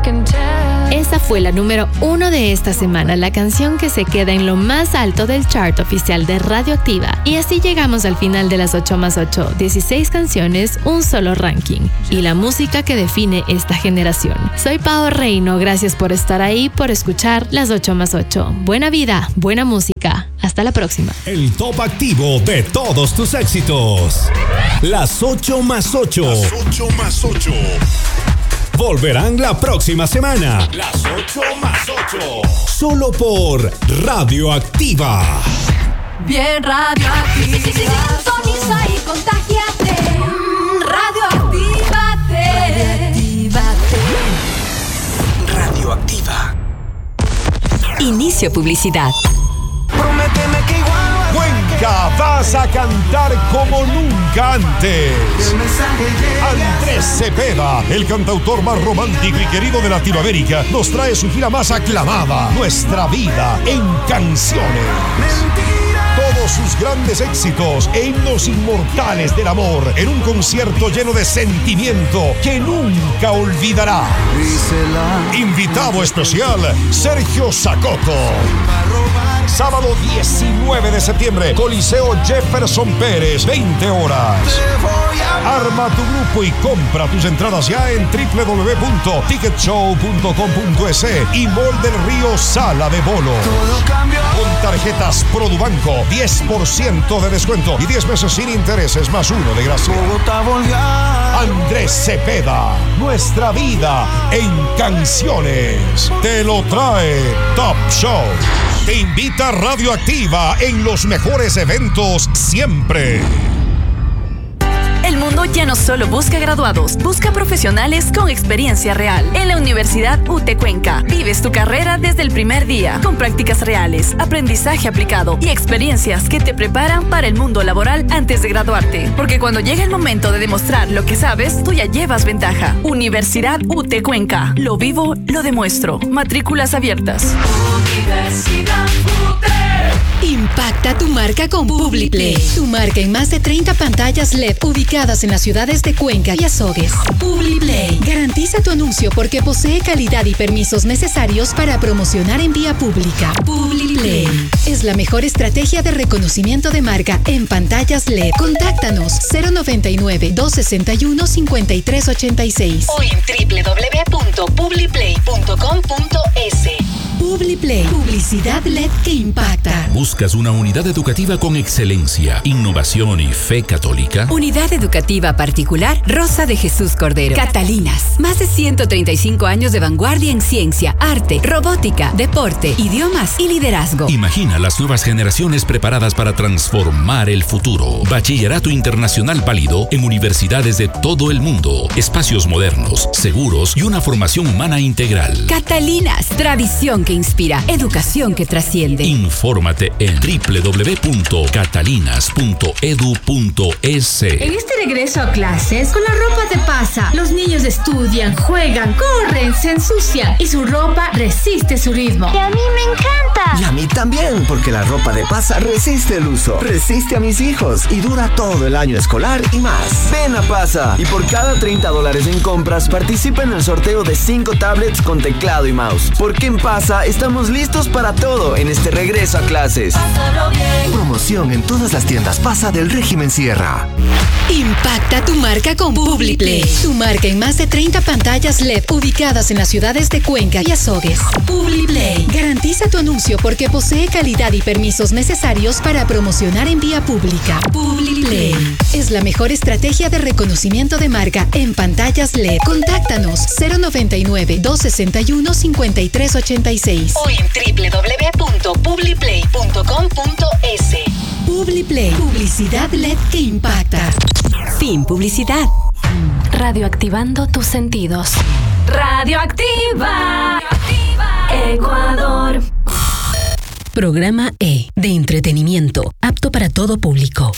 Esa fue la número 1 de esta semana, la canción que se queda en lo más alto del chart oficial de Radioactiva. Y así llegamos al final de las 8 más 8, 16 canciones, un solo ranking. Y la música que define esta generación. Soy Pao Reino, gracias por estar ahí, por escuchar las 8 más 8. Buena vida, buena música. Hasta la próxima. El top activo de todos tus éxitos. Las 8 más 8. Las 8 más 8. Volverán la próxima semana. Las 8 más 8. Solo por Radioactiva. Bien radioactiva. Sintoniza y contágiate. Radioactívate. Radioactiva. Inicio publicidad. Prométeme que igual Cuenca, vas a cantar como nunca antes. Andrés Cepeda, el cantautor más romántico y querido de Latinoamérica, nos trae su gira más aclamada, Nuestra Vida en Canciones. Todos sus grandes éxitos e himnos inmortales del amor en un concierto lleno de sentimiento que nunca olvidará. Invitado especial, Sergio Sacoto. Sábado 19 de septiembre, Coliseo Jefferson Pérez, 20 horas. Arma tu grupo y compra tus entradas ya en www.ticketshow.com.es y Mall del Río Sala de Bolo. Con tarjetas Produbanco, 10% de descuento y 10 meses sin intereses más 1 de gracia. Andrés Cepeda, Nuestra Vida en Canciones. Te lo trae Top Show. Te invita Radioactiva en los mejores eventos siempre. El mundo ya no solo busca graduados, busca profesionales con experiencia real. En la Universidad UT Cuenca, vives tu carrera desde el primer día, con prácticas reales, aprendizaje aplicado y experiencias que te preparan para el mundo laboral antes de graduarte. Porque cuando llega el momento de demostrar lo que sabes, tú ya llevas ventaja. Universidad UT Cuenca. Lo vivo, lo demuestro. Matrículas abiertas. Universidad UT. Impacta tu marca con Publiplay. Tu marca en más de 30 pantallas LED ubicadas en las ciudades de Cuenca y Azogues. Publiplay garantiza tu anuncio porque posee calidad y permisos necesarios para promocionar en vía pública. Publiplay es la mejor estrategia de reconocimiento de marca en pantallas LED. Contáctanos 099-261-5386 o en www.publiplay.com.es. Publiplay, publicidad LED que impacta. ¿Buscas una unidad educativa con excelencia, innovación y fe católica? Unidad educativa particular Rosa de Jesús Cordero. Catalinas. Más de 135 años de vanguardia en ciencia, arte, robótica, deporte, idiomas y liderazgo. Imagina las nuevas generaciones preparadas para transformar el futuro. Bachillerato internacional válido en universidades de todo el mundo. Espacios modernos, seguros y una formación humana integral. Catalinas. Tradición que inspira, educación que trasciende. Infórmate en www.catalinas.edu.es. En este regreso a clases, con la ropa de pasa, los niños estudian, juegan, corren, se ensucian y su ropa resiste su ritmo. Y a mí me encanta. Y a mí también, porque la ropa de Pasa resiste el uso, resiste a mis hijos y dura todo el año escolar y más. Ven a Pasa y por cada $30 en compras participa en el sorteo de 5 tablets con teclado y mouse. Porque en Pasa estamos listos para todo en este regreso a clases. Pásalo bien. Promoción en todas las tiendas Pasa del régimen Sierra. Impacta tu marca con Publiplay. Tu marca en más de 30 pantallas LED ubicadas en las ciudades de Cuenca y Azogues. Publiplay garantiza tu anuncio porque posee calidad y permisos necesarios para promocionar en vía pública. Publiplay es la mejor estrategia de reconocimiento de marca en pantallas LED. Contáctanos 099-261-5386 o en www.publiplay.com.es. Publiplay, publicidad LED que impacta. Fin publicidad. Radioactivando tus sentidos. Radioactiva. Ecuador. Programa E de entretenimiento, apto para todo público.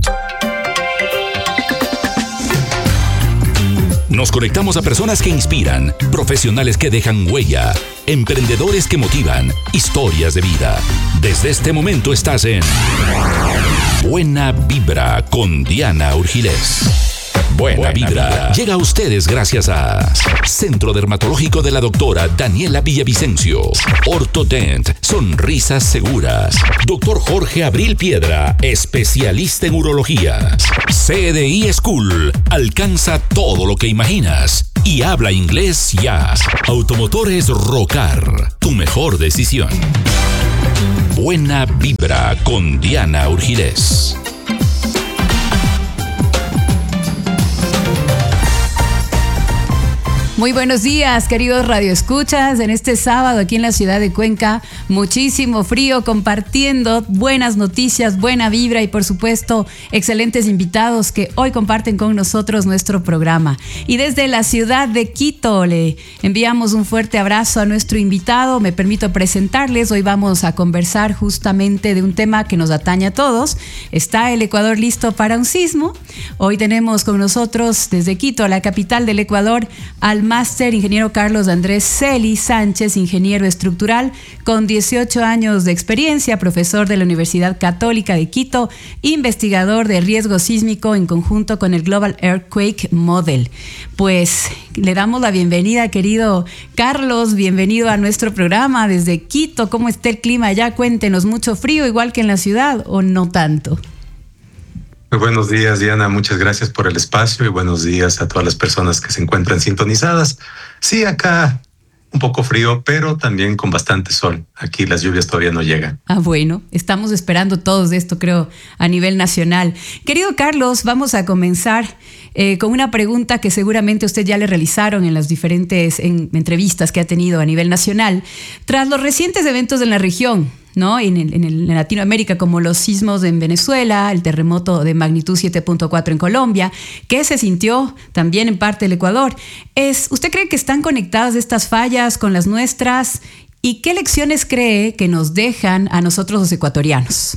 Nos conectamos a personas que inspiran, profesionales que dejan huella, emprendedores que motivan, historias de vida. Desde este momento estás en Buena Vibra con Diana Urgilés. Buena Vibra llega a ustedes gracias a Centro Dermatológico de la doctora Daniela Villavicencio, Ortodent, sonrisas seguras, Dr. Jorge Abril Piedra, especialista en urología, CDI School, alcanza todo lo que imaginas y habla inglés ya. Automotores Rocar, tu mejor decisión. Buena Vibra con Diana Urgidez. Muy buenos días, queridos radioescuchas. En este sábado aquí en la ciudad de Cuenca, muchísimo frío, compartiendo buenas noticias, buena vibra y por supuesto excelentes invitados que hoy comparten con nosotros nuestro programa. Y desde la ciudad de Quito le enviamos un fuerte abrazo a nuestro invitado. Me permito presentarles. Hoy vamos a conversar justamente de un tema que nos atañe a todos. ¿Está el Ecuador listo para un sismo? Hoy tenemos con nosotros desde Quito, la capital del Ecuador, al máster ingeniero Carlos Andrés Celi Sánchez, ingeniero estructural con 18 años de experiencia, profesor de la Universidad Católica de Quito, investigador de riesgo sísmico en conjunto con el Global Earthquake Model. Pues le damos la bienvenida, querido Carlos, bienvenido a nuestro programa desde Quito. ¿Cómo está el clima allá? Cuéntenos, ¿mucho frío igual que en la ciudad o no tanto? Muy buenos días, Diana. Muchas gracias por el espacio y buenos días a todas las personas que se encuentran sintonizadas. Sí, acá un poco frío, pero también con bastante sol. Aquí las lluvias todavía no llegan. Bueno, estamos esperando todos esto, creo, a nivel nacional. Querido Carlos, vamos a comenzar con una pregunta que seguramente usted ya le realizaron en las diferentes entrevistas que ha tenido a nivel nacional. Tras los recientes eventos en la región, ¿no? En Latinoamérica, como los sismos en Venezuela, el terremoto de magnitud 7.4 en Colombia, que se sintió también en parte del Ecuador. ¿Usted cree que están conectadas estas fallas con las nuestras? ¿Y qué lecciones cree que nos dejan a nosotros los ecuatorianos?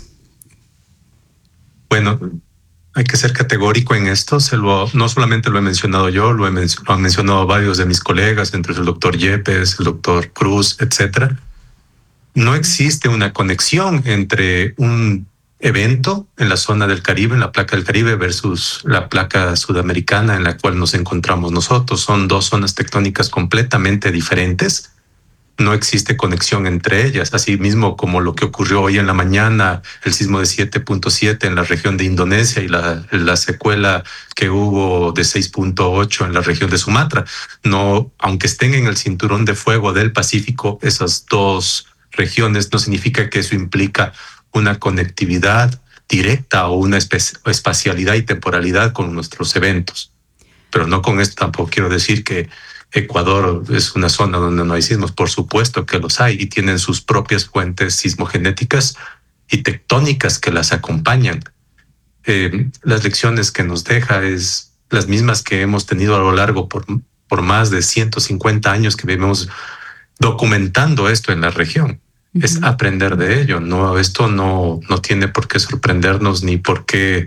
Bueno, hay que ser categórico en esto. No solamente lo he mencionado yo, lo han mencionado varios de mis colegas, entre el doctor Yepes, el doctor Cruz, etcétera. No existe una conexión entre un evento en la zona del Caribe, en la placa del Caribe, versus la placa sudamericana en la cual nos encontramos nosotros. Son dos zonas tectónicas completamente diferentes. No existe conexión entre ellas. Asimismo, como lo que ocurrió hoy en la mañana, el sismo de 7.7 en la región de Indonesia y la secuela que hubo de 6.8 en la región de Sumatra. No, aunque estén en el cinturón de fuego del Pacífico, esas dos regiones, no significa que eso implica una conectividad directa o una espacialidad y temporalidad con nuestros eventos. Pero no con esto tampoco quiero decir que Ecuador es una zona donde no hay sismos. Por supuesto que los hay y tienen sus propias fuentes sismogenéticas y tectónicas que las acompañan. Las lecciones que nos deja es las mismas que hemos tenido a lo largo por más de 150 años que vivimos documentando esto en la región. Es aprender de ello. No, esto no tiene por qué sorprendernos ni por qué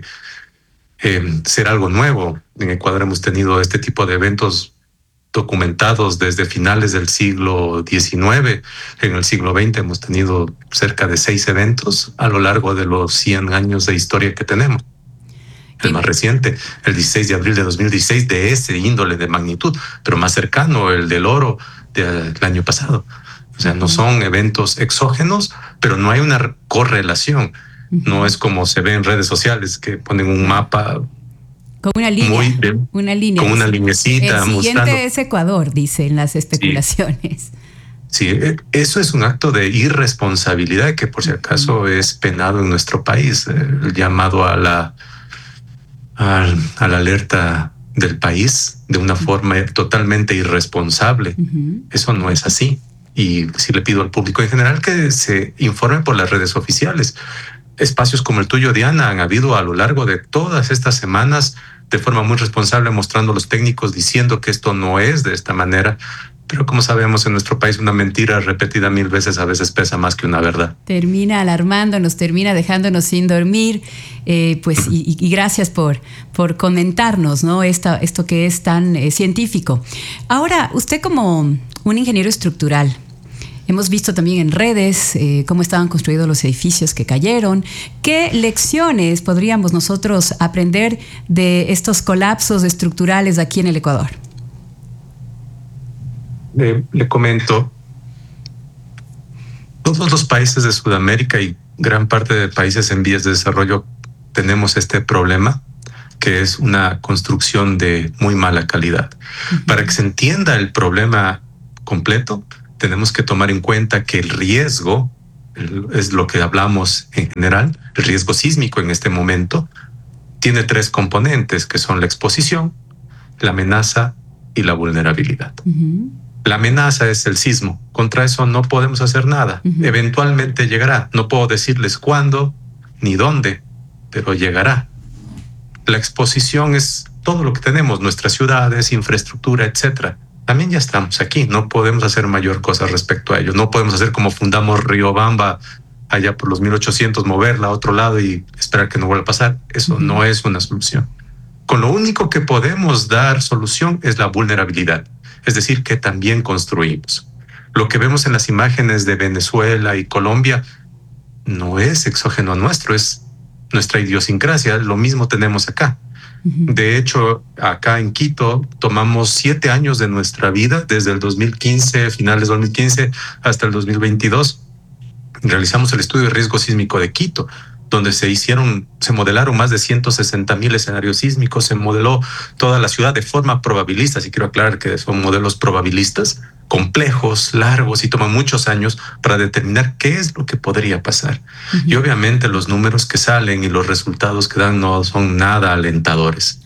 ser algo nuevo. En Ecuador hemos tenido este tipo de eventos documentados desde finales del siglo XIX. En el siglo XX hemos tenido cerca de 6 eventos a lo largo de los 100 años de historia que tenemos. El más reciente, el 16 de abril de 2016, de ese índole de magnitud, pero más cercano, el del Oro del año pasado. O sea, no son eventos exógenos, pero no hay una correlación. No es como se ve en redes sociales que ponen un mapa con una línea, muy bien, una línea, con una lineecita. El siguiente mostrando. Es Ecuador, dicen las especulaciones. Sí, eso es un acto de irresponsabilidad que por si acaso es penado en nuestro país. El llamado a la alerta del país de una forma totalmente irresponsable. Eso no es así. Y sí le pido al público en general que se informe por las redes oficiales. Espacios como el tuyo, Diana, han habido a lo largo de todas estas semanas de forma muy responsable, mostrando a los técnicos diciendo que esto no es de esta manera. Pero como sabemos, en nuestro país una mentira repetida 1000 veces a veces pesa más que una verdad. Termina alarmándonos, termina dejándonos sin dormir. Y gracias por comentarnos, ¿no? Esto que es tan científico. Ahora, usted como un ingeniero estructural, Hemos visto también en redes cómo estaban construidos los edificios que cayeron. ¿Qué lecciones podríamos nosotros aprender de estos colapsos estructurales aquí en el Ecuador? Le comento, todos los países de Sudamérica y gran parte de países en vías de desarrollo tenemos este problema, que es una construcción de muy mala calidad. Para que se entienda el problema completo, tenemos que tomar en cuenta que el riesgo, es lo que hablamos en general, el riesgo sísmico en este momento, tiene 3 componentes, que son la exposición, la amenaza y la vulnerabilidad. La amenaza es el sismo. Contra eso no podemos hacer nada. Eventualmente llegará. No puedo decirles cuándo ni dónde, pero llegará. La exposición es todo lo que tenemos, nuestras ciudades, infraestructura, etcétera. También ya estamos aquí. No podemos hacer mayor cosa respecto a ello. No podemos hacer como fundamos Riobamba allá por los 1800, moverla a otro lado y esperar que no vuelva a pasar. Eso no es una solución. Con lo único que podemos dar solución es la vulnerabilidad. Es decir, que también construimos. Lo que vemos en las imágenes de Venezuela y Colombia no es exógeno nuestro, es nuestra idiosincrasia. Lo mismo tenemos acá. De hecho, acá en Quito tomamos 7 años de nuestra vida, desde el 2015, finales de 2015 hasta el 2022. Realizamos el estudio de riesgo sísmico de Quito, donde se modelaron más de 160,000 escenarios sísmicos, se modeló toda la ciudad de forma probabilista, si quiero aclarar que son modelos probabilistas, complejos, largos y toman muchos años para determinar qué es lo que podría pasar. Y obviamente los números que salen y los resultados que dan no son nada alentadores.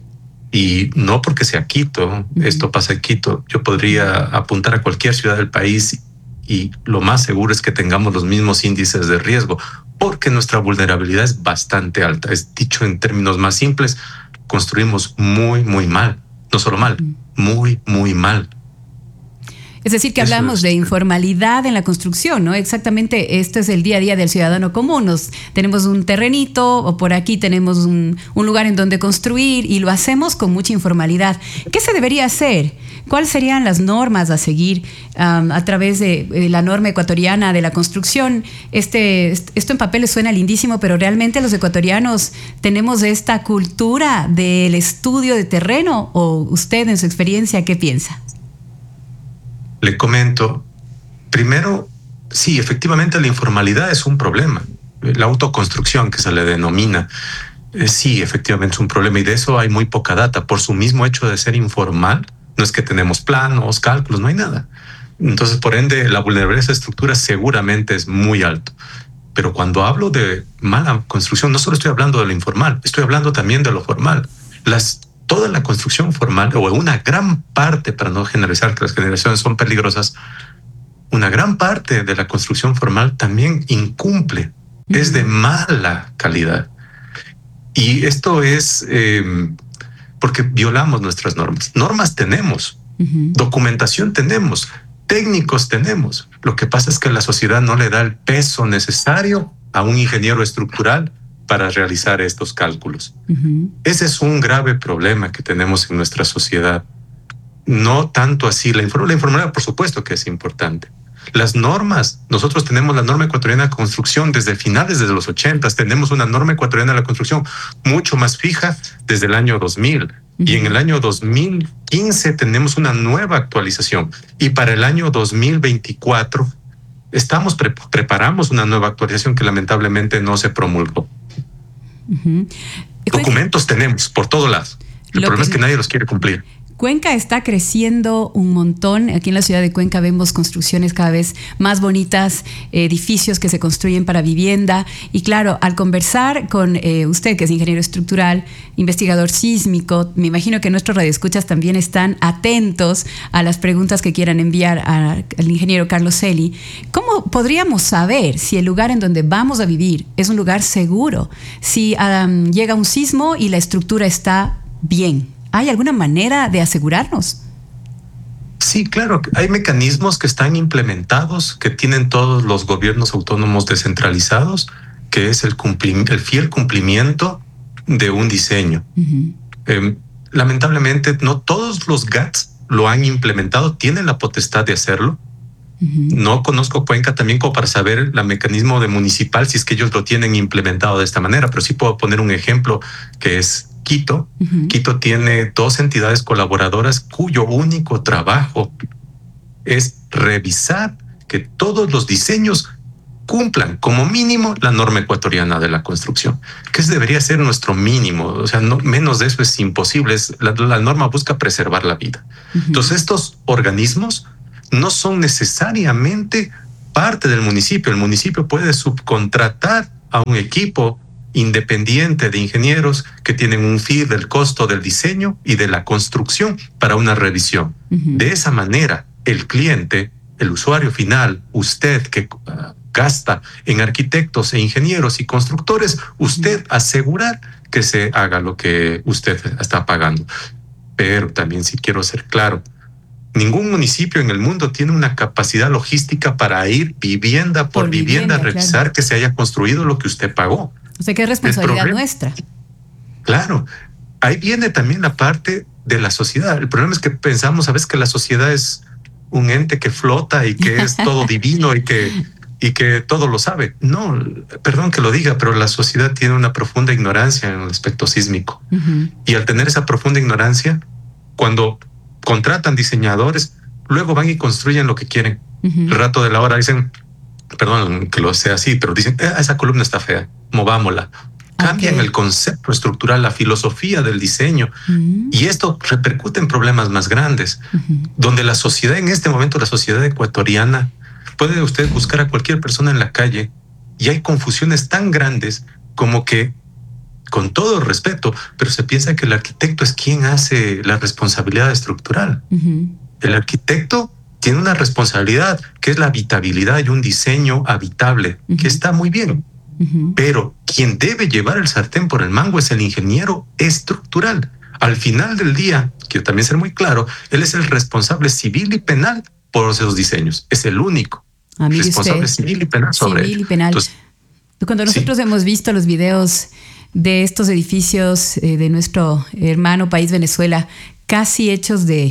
Y no porque sea Quito, esto pasa en Quito, yo podría apuntar a cualquier ciudad del país y lo más seguro es que tengamos los mismos índices de riesgo, porque nuestra vulnerabilidad es bastante alta. Es dicho en términos más simples, construimos muy, muy mal. No solo mal, muy, muy mal. Es decir, que hablamos de informalidad en la construcción, ¿no? Exactamente, esto es el día a día del ciudadano común. Tenemos un terrenito o por aquí tenemos un lugar en donde construir y lo hacemos con mucha informalidad. ¿Qué se debería hacer? ¿Cuáles serían las normas a seguir a través de la norma ecuatoriana de la construcción? Esto en papeles suena lindísimo, pero realmente los ecuatorianos tenemos esta cultura del estudio de terreno. ¿O usted, en su experiencia, qué piensa? Le comento, primero, sí, efectivamente la informalidad es un problema. La autoconstrucción, que se le denomina, sí, efectivamente es un problema y de eso hay muy poca data. Por su mismo hecho de ser informal, no es que tenemos planos, cálculos, no hay nada. Entonces, por ende, la vulnerabilidad de esa estructura seguramente es muy alto. Pero cuando hablo de mala construcción, no solo estoy hablando de lo informal, estoy hablando también de lo formal. Toda la construcción formal, o una gran parte, para no generalizar que las generaciones son peligrosas, una gran parte de la construcción formal también incumple, es de mala calidad. Y esto es porque violamos nuestras normas. Normas tenemos, documentación tenemos, técnicos tenemos. Lo que pasa es que la sociedad no le da el peso necesario a un ingeniero estructural para realizar estos cálculos. Ese es un grave problema que tenemos en nuestra sociedad. No tanto así. La informalidad, por supuesto que es importante. Las normas, nosotros tenemos la norma ecuatoriana de construcción desde finales de los 80. Tenemos una norma ecuatoriana de la construcción mucho más fija desde el año 2000. Y en el año 2015 tenemos una nueva actualización. Y para el año 2024 preparamos una nueva actualización que lamentablemente no se promulgó. Documentos tenemos por todos lados. El problema es que nadie los quiere cumplir. Cuenca está creciendo un montón. Aquí en la ciudad de Cuenca vemos construcciones cada vez más bonitas, edificios que se construyen para vivienda. Y claro, al conversar con usted, que es ingeniero estructural, investigador sísmico, me imagino que nuestros radioescuchas también están atentos a las preguntas que quieran enviar al ingeniero Carlos Celi. ¿Cómo podríamos saber si el lugar en donde vamos a vivir es un lugar seguro? Si llega un sismo y la estructura está bien. ¿Hay alguna manera de asegurarnos? Sí, claro. Hay mecanismos que están implementados, que tienen todos los gobiernos autónomos descentralizados, que es el fiel cumplimiento de un diseño. Lamentablemente, no todos los GATS lo han implementado, tienen la potestad de hacerlo, No conozco Cuenca también como para saber el mecanismo de municipal, si es que ellos lo tienen implementado de esta manera, pero sí puedo poner un ejemplo que es Quito. Quito tiene 2 entidades colaboradoras cuyo único trabajo es revisar que todos los diseños cumplan como mínimo la norma ecuatoriana de la construcción, que ese debería ser nuestro mínimo. O sea, no, menos de eso es imposible. La norma busca preservar la vida. Entonces, estos organismos no son necesariamente parte del municipio. El municipio puede subcontratar a un equipo independiente de ingenieros que tienen un fee del costo del diseño y de la construcción para una revisión. De esa manera, el cliente, el usuario final, usted que gasta en arquitectos e ingenieros y constructores, usted asegurar que se haga lo que usted está pagando. Pero también sí quiero ser claro, ningún municipio en el mundo tiene una capacidad logística para ir vivienda por vivienda a revisar, claro, que se haya construido lo que usted pagó. O sea, que es responsabilidad nuestra. Claro. Ahí viene también la parte de la sociedad. El problema es que pensamos a veces que la sociedad es un ente que flota y que es todo divino y que todo lo sabe. No, perdón que lo diga, pero la sociedad tiene una profunda ignorancia en el aspecto sísmico. Y al tener esa profunda ignorancia, cuando contratan diseñadores, luego van y construyen lo que quieren. El rato de la hora dicen, perdón que lo sea así, pero dicen, esa columna está fea, movámosla. Cambian el concepto estructural, la filosofía del diseño. Y esto repercute en problemas más grandes, donde la sociedad, en este momento, la sociedad ecuatoriana, puede usted buscar a cualquier persona en la calle y hay confusiones tan grandes como que, con todo respeto, pero se piensa que el arquitecto es quien hace la responsabilidad estructural. El arquitecto tiene una responsabilidad que es la habitabilidad y un diseño habitable, que está muy bien. Pero quien debe llevar el sartén por el mango es el ingeniero estructural. Al final del día, quiero también ser muy claro, él es el responsable civil y penal por esos diseños. Es el único responsable civil y penal sobre civil y penal. Entonces, cuando nosotros hemos visto los videos de estos edificios de nuestro hermano país Venezuela, casi hechos de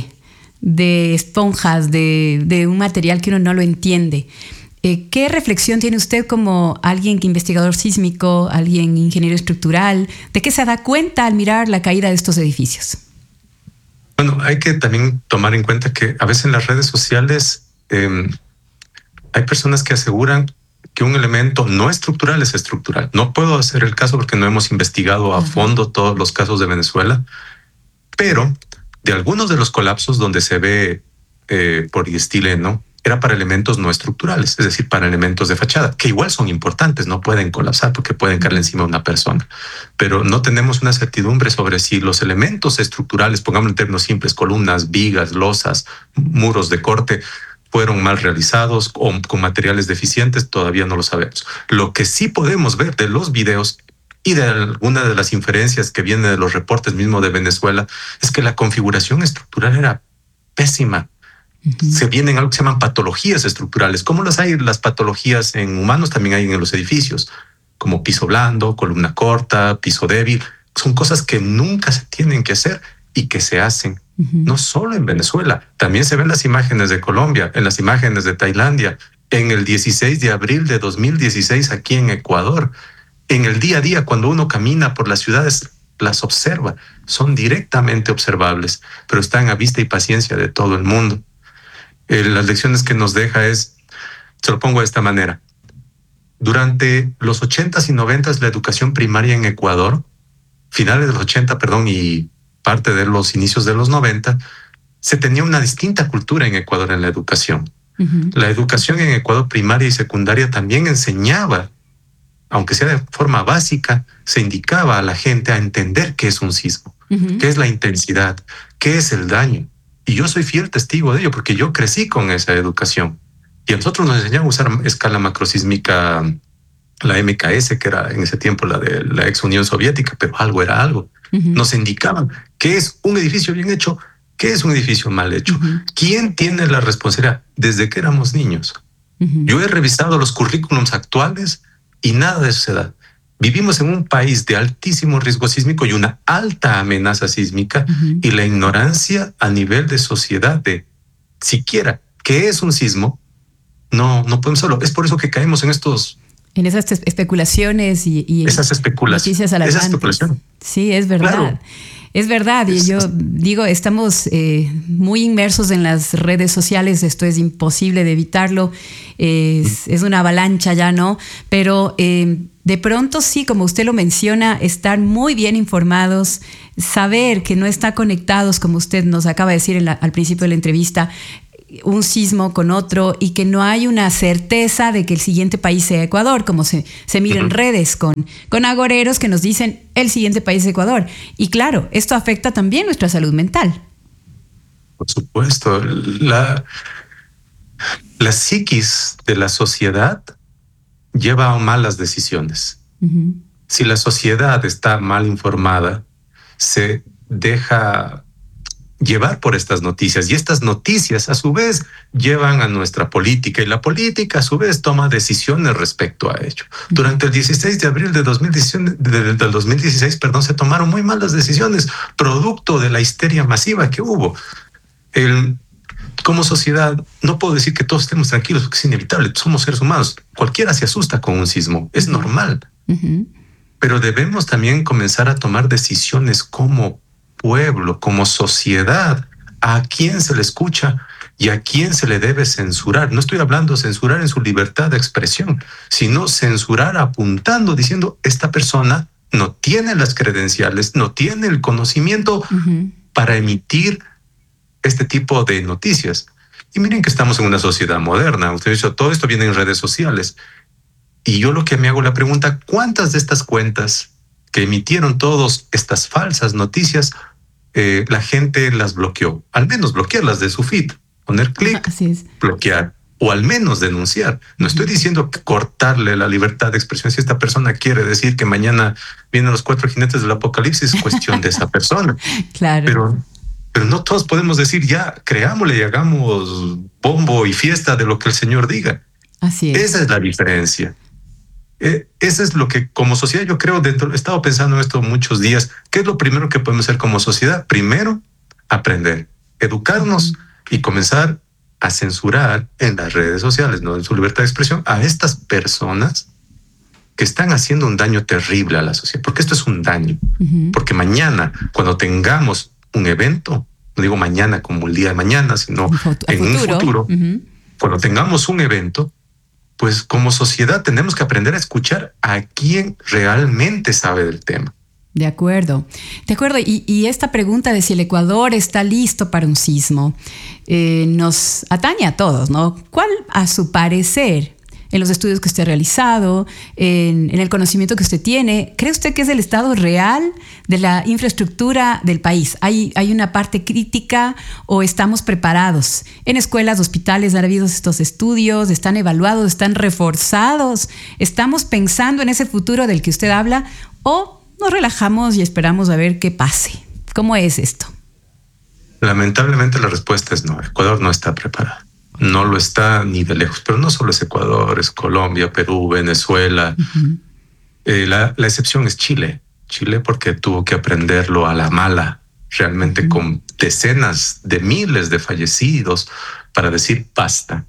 esponjas, de un material que uno no lo entiende. ¿Qué reflexión tiene usted como alguien investigador sísmico, alguien ingeniero estructural? ¿De qué se da cuenta al mirar la caída de estos edificios? Bueno, hay que también tomar en cuenta que a veces en las redes sociales hay personas que aseguran que un elemento no estructural es estructural. No puedo hacer el caso porque no hemos investigado a fondo todos los casos de Venezuela, pero de algunos de los colapsos donde se ve poliestileno, era para elementos no estructurales, es decir, para elementos de fachada, que igual son importantes, no pueden colapsar porque pueden caerle encima a una persona. Pero no tenemos una certidumbre sobre si los elementos estructurales, pongamos en términos simples, columnas, vigas, losas, muros de corte, fueron mal realizados o con materiales deficientes, todavía no lo sabemos. Lo que sí podemos ver de los videos y de alguna de las inferencias que vienen de los reportes mismos de Venezuela es que la configuración estructural era pésima. Se vienen algo que se llaman patologías estructurales. Como las hay las patologías en humanos, también hay en los edificios, como piso blando, columna corta, piso débil. Son cosas que nunca se tienen que hacer y que se hacen. No solo en Venezuela, también se ven las imágenes de Colombia, en las imágenes de Tailandia, en el 16 de abril de 2016 aquí en Ecuador. En el día a día, cuando uno camina por las ciudades, las observa. Son directamente observables, pero están a vista y paciencia de todo el mundo. Las lecciones que nos deja es, se lo pongo de esta manera. Durante los 80s y 90s, la educación primaria en Ecuador, finales de los 80, y parte de los inicios de los 90, se tenía una distinta cultura en Ecuador en la educación. La educación en Ecuador primaria y secundaria también enseñaba, aunque sea de forma básica, se indicaba a la gente a entender qué es un sismo, qué es la intensidad, qué es el daño. Y yo soy fiel testigo de ello porque yo crecí con esa educación. Y a nosotros nos enseñaron a usar escala macrosísmica, la MKS, que era en ese tiempo la de la ex Unión Soviética, pero algo era algo. Nos indicaban qué es un edificio bien hecho, qué es un edificio mal hecho. ¿Quién tiene la responsabilidad? Desde que éramos niños. Yo he revisado los currículums actuales y nada de eso se da. Vivimos en un país de altísimo riesgo sísmico y una alta amenaza sísmica y la ignorancia a nivel de sociedad de siquiera qué es un sismo, No podemos hacerlo. Es por eso que caemos en estos... En esas especulaciones y esas especulaciones. Noticias alarmantes. Esas especulaciones. Sí, es verdad. Claro. Es verdad, y yo digo, estamos muy inmersos en las redes sociales, esto es imposible de evitarlo, es una avalancha ya, ¿no? Pero de pronto sí, como usted lo menciona, estar muy bien informados, saber que no están conectados, como usted nos acaba de decir al principio de la entrevista, un sismo con otro, y que no hay una certeza de que el siguiente país sea Ecuador, como se mira en redes con agoreros que nos dicen el siguiente país es Ecuador. Y claro, esto afecta también nuestra salud mental. Por supuesto, la psiquis de la sociedad lleva a malas decisiones. Si la sociedad está mal informada, se deja llevar por estas noticias, y estas noticias a su vez llevan a nuestra política, y la política a su vez toma decisiones respecto a ello. Durante el 16 de abril del 2016, se tomaron muy malas decisiones producto de la histeria masiva que hubo. Como sociedad no puedo decir que todos estemos tranquilos porque es inevitable, somos seres humanos, cualquiera se asusta con un sismo, es normal. Pero debemos también comenzar a tomar decisiones como pueblo, como sociedad, a quién se le escucha y a quién se le debe censurar. No estoy hablando de censurar en su libertad de expresión, sino censurar apuntando, diciendo, esta persona no tiene las credenciales, no tiene el conocimiento para emitir este tipo de noticias. Y miren que estamos en una sociedad moderna. Usted ha dicho, todo esto viene en redes sociales. Y yo lo que me hago la pregunta, ¿cuántas de estas cuentas que emitieron todas estas falsas noticias, la gente las bloqueó? Al menos bloquearlas de su feed, poner clic, bloquear, o al menos denunciar. No estoy diciendo que cortarle la libertad de expresión. Si esta persona quiere decir que mañana vienen los 4 jinetes del apocalipsis, es cuestión de esa persona. Claro. Pero no todos podemos decir, ya, creámosle y hagamos bombo y fiesta de lo que el Señor diga. Así es. Esa es la diferencia. Eso es lo que como sociedad yo creo, he estado pensando en esto muchos días. ¿Qué es lo primero que podemos hacer como sociedad? Primero, aprender, educarnos y comenzar a censurar en las redes sociales, no en su libertad de expresión, a estas personas que están haciendo un daño terrible a la sociedad, porque esto es un daño. Porque mañana, cuando tengamos un evento, no digo mañana como el día de mañana, sino en un futuro, cuando tengamos un evento, pues como sociedad tenemos que aprender a escuchar a quien realmente sabe del tema. De acuerdo. Y esta pregunta de si el Ecuador está listo para un sismo nos atañe a todos, ¿no? ¿Cuál, a su parecer, en los estudios que usted ha realizado, en el conocimiento que usted tiene, cree usted que es el estado real de la infraestructura del país? ¿Hay una parte crítica o estamos preparados? En escuelas, hospitales, ¿han habido estos estudios? ¿Están evaluados? ¿Están reforzados? ¿Estamos pensando en ese futuro del que usted habla? ¿O nos relajamos y esperamos a ver qué pase? ¿Cómo es esto? Lamentablemente la respuesta es no. Ecuador no está preparado. No lo está ni de lejos, pero no solo es Ecuador, es Colombia, Perú, Venezuela. La excepción es Chile. Chile porque tuvo que aprenderlo a la mala, realmente con decenas de miles de fallecidos para decir basta.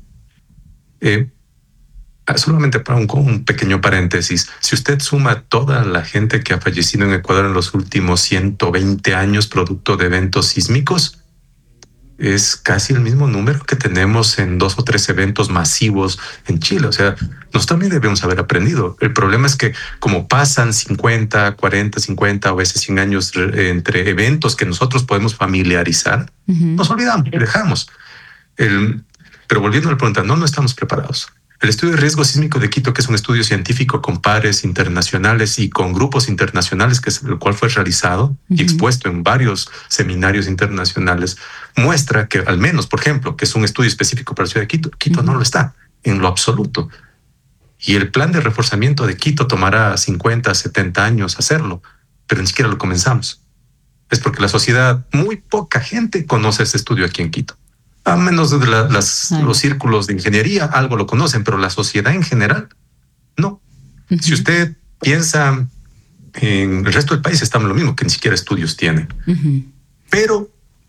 Solamente para un pequeño paréntesis, si usted suma toda la gente que ha fallecido en Ecuador en los últimos 120 años producto de eventos sísmicos, es casi el mismo número que tenemos en 2 o 3 eventos masivos en Chile. O sea, nosotros también debemos haber aprendido. El problema es que como pasan 50, 40, 50 o a veces 100 años entre eventos que nosotros podemos familiarizar, nos olvidamos y dejamos. Pero volviendo a la pregunta, no estamos preparados. El estudio de riesgo sísmico de Quito, que es un estudio científico con pares internacionales y con grupos internacionales, que es el cual fue realizado y expuesto en varios seminarios internacionales, muestra que al menos, por ejemplo, que es un estudio específico para la ciudad de Quito, Quito no lo está en lo absoluto. Y el plan de reforzamiento de Quito tomará 50, 70 años hacerlo, pero ni siquiera lo comenzamos. Es porque la sociedad, muy poca gente conoce ese estudio aquí en Quito. A menos de los círculos de ingeniería, algo lo conocen, pero la sociedad en general, no. Si usted piensa en el resto del país, estamos lo mismo, que ni siquiera estudios tienen. Pero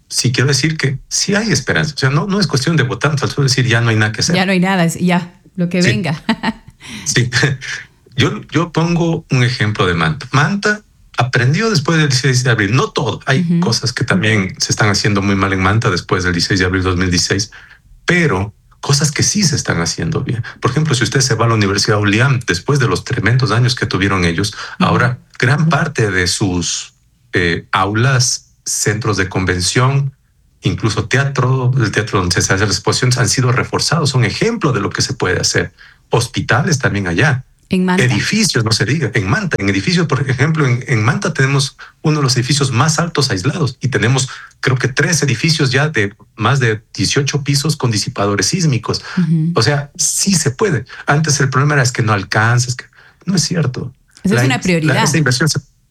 sí quiero decir que sí hay esperanza. O sea, no es cuestión de votar, al suelo decir ya no hay nada que hacer. Ya no hay nada, ya, lo que venga. Sí. Yo pongo un ejemplo de Manta. Manta aprendió después del 16 de abril. No todo. Hay cosas que también se están haciendo muy mal en Manta después del 16 de abril de 2016, pero cosas que sí se están haciendo bien. Por ejemplo, si usted se va a la Universidad Uliam, después de los tremendos años que tuvieron ellos, ahora gran parte de sus aulas, centros de convención, incluso el teatro donde se hacen las exposiciones han sido reforzados, son ejemplo de lo que se puede hacer. Hospitales también allá. En Manta. Edificios, no se diga. En Manta, en edificios, por ejemplo, en Manta tenemos uno de los edificios más altos aislados y tenemos, creo que 3 edificios ya de más de 18 pisos con disipadores sísmicos. O sea, sí se puede. Antes el problema era es que no alcanzas, que no es cierto. Esa es una prioridad. Esa inversión